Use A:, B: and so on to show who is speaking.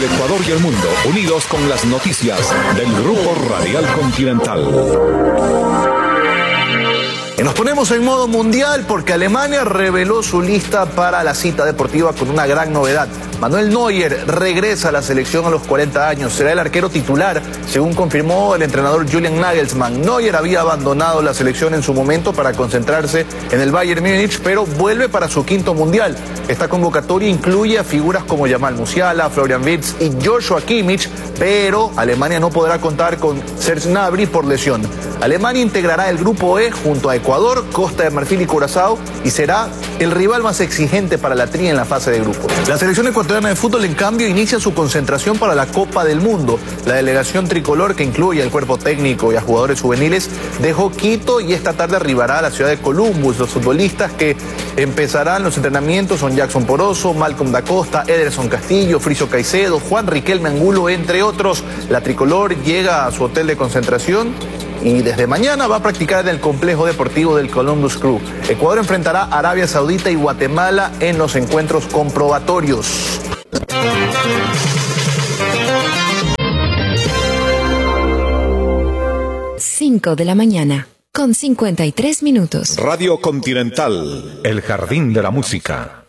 A: El Ecuador y el mundo, unidos con las noticias del Grupo Radial Continental.
B: Y nos ponemos en modo mundial porque Alemania reveló su lista para la cita deportiva con una gran novedad. Manuel Neuer regresa a la selección a los 40 años. Será el arquero titular, según confirmó el entrenador Julian Nagelsmann. Neuer había abandonado la selección en su momento para concentrarse en el Bayern Múnich, pero vuelve para su quinto mundial. Esta convocatoria incluye a figuras como Jamal Musiala, Florian Wirtz y Joshua Kimmich, pero Alemania no podrá contar con Serge Gnabry por lesión. Alemania integrará el grupo E junto a Ecuador, Costa de Marfil y Curazao y será el rival más exigente para la tri en la fase de grupos. La selección ecuatoriana de fútbol, en cambio, inicia su concentración para la Copa del Mundo. La delegación tricolor, que incluye al cuerpo técnico y a jugadores juveniles, dejó Quito y esta tarde arribará a la ciudad de Columbus. Los futbolistas que empezarán los entrenamientos son Jackson Poroso, Malcolm da Costa, Ederson Castillo, Friso Caicedo, Juan Riquelme Angulo, entre otros. La tricolor llega a su hotel de concentración y desde mañana va a practicar en el complejo deportivo del Columbus Crew. Ecuador enfrentará a Arabia Saudita y Guatemala en los encuentros comprobatorios.
C: 5 de la mañana, con 53 minutos.
A: Radio Continental, el jardín de la música.